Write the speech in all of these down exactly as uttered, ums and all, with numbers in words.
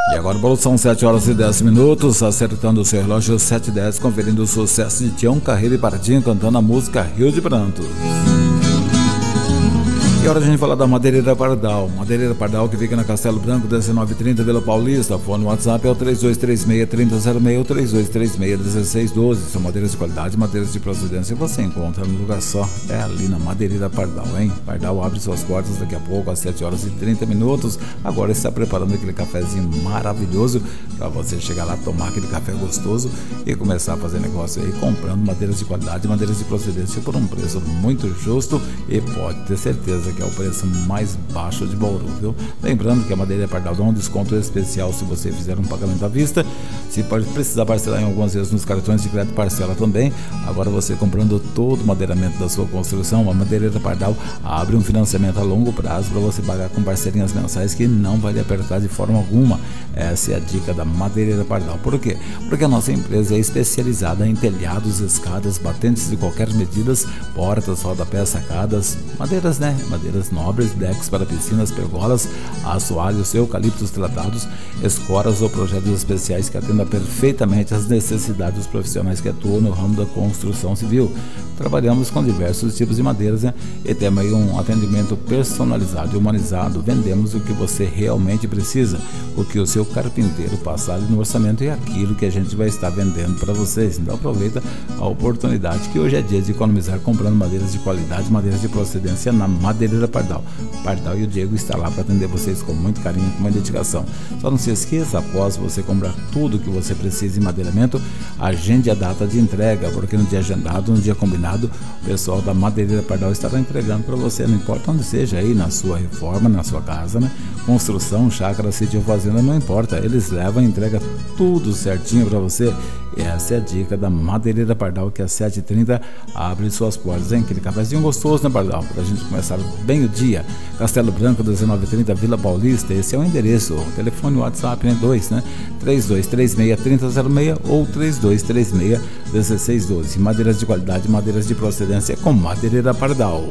E agora, bolo, são sete horas e dez minutos, acertando o seu relógio sete e dez, conferindo o sucesso de Tião Carreiro e Pardinho cantando a música Rio de Prantos. E hora de a gente falar da Madeireira Pardal. Madeireira Pardal, que fica na Castelo Branco, dezenove trinta, Vila Paulista. Fone WhatsApp é o três dois três seis, três zero zero seis ou três dois três seis, um seis um dois. São madeiras de qualidade, madeiras de procedência. Você encontra num lugar só, é ali na Madeireira Pardal, hein? Pardal abre suas portas daqui a pouco, às sete horas e trinta minutos. Agora está preparando aquele cafezinho maravilhoso para você chegar lá, tomar aquele café gostoso e começar a fazer negócio aí, comprando madeiras de qualidade, madeiras de procedência por um preço muito justo, e pode ter certeza que é o preço mais baixo de Bauru, viu? Lembrando que a Madeireira Pardal dá um desconto especial se você fizer um pagamento à vista. Se pode precisar parcelar em algumas vezes nos cartões de crédito, parcela também. Agora você comprando todo o madeiramento da sua construção, a Madeireira Pardal abre um financiamento a longo prazo para você pagar com parcelinhas mensais que não vai lhe apertar de forma alguma. Essa é a dica da Madeireira Pardal. Por quê? Porque a nossa empresa é especializada em telhados, escadas, batentes de qualquer medida, portas, rodapés, sacadas, madeiras, né? Madeiras nobres, decks para piscinas, pergolas, assoalhos, eucaliptos tratados, escoras ou projetos especiais que atendam perfeitamente às necessidades dos profissionais que atuam no ramo da construção civil. Trabalhamos com diversos tipos de madeiras, né? E temos aí um atendimento personalizado e humanizado. Vendemos o que você realmente precisa, o que o seu carpinteiro passar no orçamento, e aquilo que a gente vai estar vendendo para vocês. Então aproveita a oportunidade, que hoje é dia de economizar comprando madeiras de qualidade, madeiras de procedência na Madeireira Pardal. Pardal e o Diego está lá para atender vocês com muito carinho, com muita dedicação. Só não se esqueça, após você comprar tudo que você precisa em madeiramento, agende a data de entrega, porque no dia agendado, no dia combinado, o pessoal da Madeireira Pardal estará entregando para você, não importa onde seja, aí na sua reforma, na sua casa, né? Construção, chácara, sítio ou fazenda, não importa, eles levam e entregam tudo certinho para você. E essa é a dica da Madeireira Pardal, que às sete e trinta abre suas portas, hein? Aquele cafezinho gostoso, né, Pardal? Para a gente começar bem o dia. Castelo Branco, dezenove trinta, Vila Paulista. Esse é o endereço. O telefone, o WhatsApp, né? dois, né? três dois três seis, três zero zero seis ou três dois três seis, um seis um dois. Madeiras de qualidade, madeiras de procedência com Madeireira Pardal.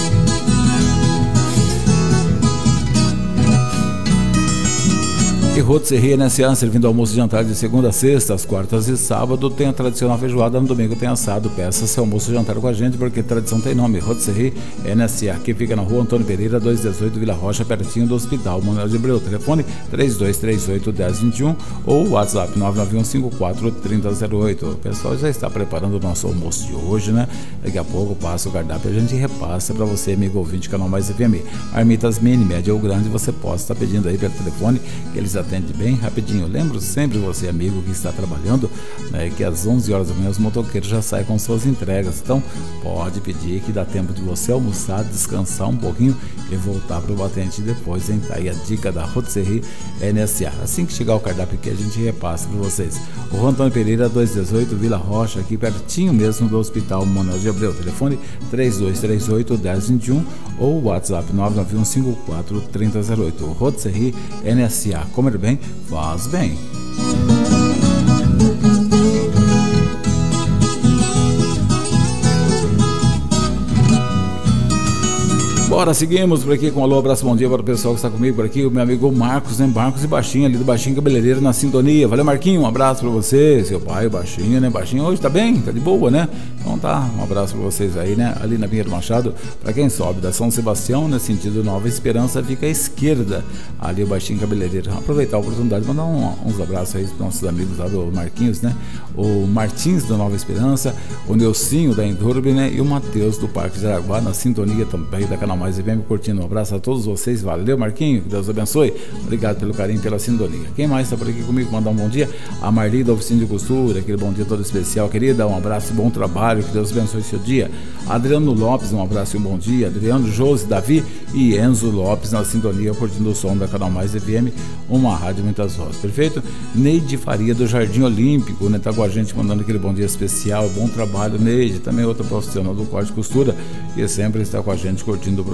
E Rotisserie N S A, servindo almoço e jantar de segunda a sexta, às quartas e sábado tem a tradicional feijoada, no domingo tem assado. Peça seu almoço e jantar com a gente, porque tradição tem nome. Rotisserie N S A, que fica na rua Antônio Pereira, duzentos e dezoito, Vila Rocha, pertinho do Hospital Manuel de Abreu. Telefone três dois três oito, um zero dois um ou WhatsApp nove nove um cinco quatro, três zero zero oito. O pessoal já está preparando o nosso almoço de hoje, né? Daqui a pouco passa o cardápio e a gente repassa para você, amigo ouvinte, Canal Mais F M. Marmitas mini, média ou grande, você pode estar pedindo aí pelo telefone, que eles atende bem rapidinho. Lembro sempre você, amigo que está trabalhando, né, que às onze horas da manhã os motoqueiros já saem com suas entregas. Então pode pedir, que dá tempo de você almoçar, descansar um pouquinho e voltar para o batente depois, hein? Tá aí a dica da Rotisserie N S A. Assim que chegar o cardápio aqui, a gente repassa para vocês. O Antônio Pereira, duzentos e dezoito, Vila Rocha, aqui pertinho mesmo do Hospital Manuel de Abreu. Telefone três dois três oito, um zero dois um ou WhatsApp nove nove um cinco quatro, três zero zero oito. Rotisserie N S A. Comer bem faz bem. Bora, seguimos por aqui com alô, abraço, bom dia para o pessoal que está comigo por aqui, o meu amigo Marcos, né? Marcos e Baixinho, ali do Baixinho Cabeleireiro, na sintonia. Valeu, Marquinho, um abraço para você, seu pai, o Baixinho, né? Baixinho hoje tá bem, tá de boa, né? Então tá, um abraço para vocês aí, né? Ali na Pinheiro Machado, para quem sobe da São Sebastião, né? Sentido Nova Esperança, fica à esquerda, ali o Baixinho Cabeleireiro. Aproveitar a oportunidade de mandar um, uns abraços aí para nossos amigos lá do Marquinhos, né? O Martins da Nova Esperança, o Neucinho da Endurbe, né? E o Matheus do Parque de Araguá, na sintonia também da Canal Mais F M, curtindo. Um abraço a todos vocês, valeu, Marquinho, que Deus abençoe, obrigado pelo carinho, pela sintonia. Quem mais está por aqui comigo, mandar um bom dia? A Marli da Oficina de Costura, aquele bom dia todo especial, querida, um abraço e bom trabalho, que Deus abençoe seu dia. Adriano Lopes, um abraço e um bom dia. Adriano, Josi, Davi e Enzo Lopes na sintonia, curtindo o som da Canal Mais F M, uma rádio muitas vozes, perfeito? Neide Faria do Jardim Olímpico, né, tá com a gente mandando aquele bom dia especial, bom trabalho, Neide, também outra profissional do corte e costura, que sempre está com a gente curtindo o programa.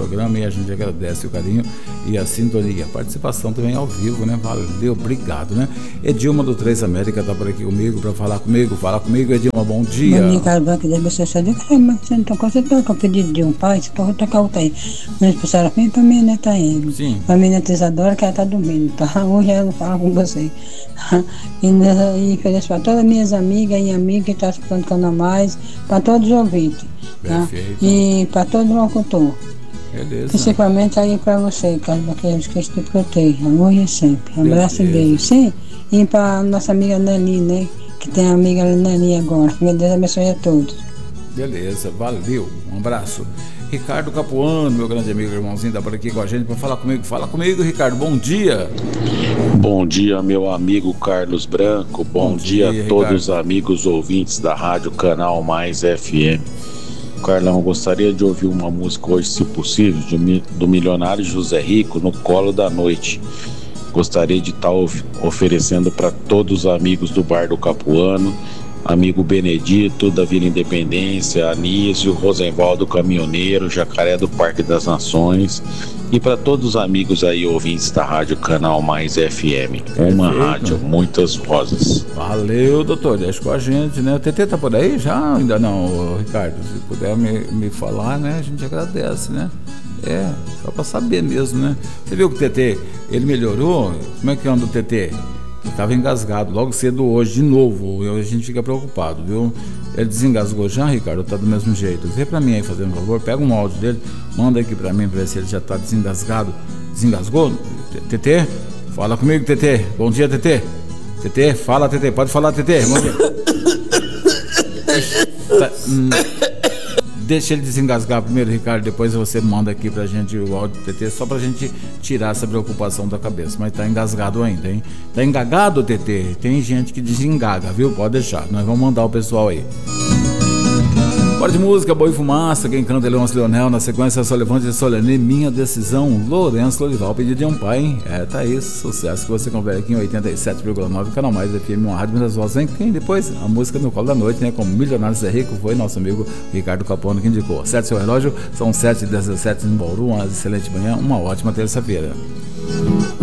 programa e a gente agradece o carinho e a sintonia. A participação também ao vivo, né? Valeu, obrigado, né? Edilma do Três América tá por aqui comigo para falar comigo. Fala comigo, Edilma, bom dia. Bom dia, Carlos Branco, Deus abençoe sua vida. Mas você não tocou, você toca o pedido de um pai, você pode tocar outra aí. Mas pro Serafim e pra minha neta Amy. Sim. Pra minha neta Isadora, que ela tá dormindo, tá? Hoje ela não fala com você. E, e ofereço pra todas as minhas amigas e amigos que estão escutando o Canal Mais, pra todos os ouvintes. Tá? E pra todo locutor. Beleza. Principalmente aí pra você, Carlos Branco, que Cristo te proteja, hoje e sempre. Um abraço e beijo. Sim. E pra nossa amiga Nani, né? Que tem a amiga Nani agora. Que Deus abençoe a todos. Beleza, valeu. Um abraço. Ricardo Capuano, meu grande amigo, irmãozinho, tá por aqui com a gente para falar comigo. Fala comigo, Ricardo. Bom dia. Bom dia, meu amigo Carlos Branco. Bom, Bom dia, dia a todos Ricardo. Os amigos ouvintes da Rádio Canal Mais F M. Carlão, gostaria de ouvir uma música hoje, se possível, de, do milionário José Rico, No Colo da Noite. Gostaria de estar of- oferecendo para todos os amigos do Bar do Capuano, amigo Benedito, da Vila Independência, Anísio, Rosenvaldo Caminhoneiro, Jacaré do Parque das Nações, e para todos os amigos aí ouvintes da Rádio Canal Mais F M. Uma Perfeito. Rádio, muitas rosas. Valeu, doutor, deixa com a gente, né? O T T tá por aí já? Ainda não, Ricardo, se puder me, me falar, né? A gente agradece, né? É, só para saber mesmo, né? Você viu que o T T, ele melhorou? Como é que anda o T T? Ele estava engasgado logo cedo hoje, de novo, e a gente fica preocupado, viu? Ele desengasgou já, Ricardo, tá do mesmo jeito. Vê pra mim aí, fazendo um favor, pega um áudio dele, manda aqui pra mim, pra ver se ele já tá desengasgado. Desengasgou? T T? Fala comigo, T T. Bom dia, T T. T T, fala, T T. Pode falar, T T. Bom dia. Tá, hum, deixa ele desengasgar primeiro, Ricardo, depois você manda aqui pra gente o áudio do T T, só pra gente tirar essa preocupação da cabeça. Mas tá engasgado ainda, hein? Tá engagado, T T? Tem gente que desengaga, viu? Pode deixar, nós vamos mandar o pessoal aí. Bora de música, Boi Fumaça, quem canta é Leôncio Leonel, na sequência Só Levante e Solene, Minha Decisão, Lourenço Lorival, Pedido de um Pai, hein? É, tá isso, sucesso que você confere aqui em oitenta e sete vírgula nove, Canal Mais F M, uma rádio das vozes, hein? Quem depois? A música No Colo da Noite, né? Com Milionário Zé Rico, foi nosso amigo Ricardo Capuano que indicou. Sete seu relógio, são sete e dezessete em Bauru, uma excelente manhã, uma ótima terça-feira.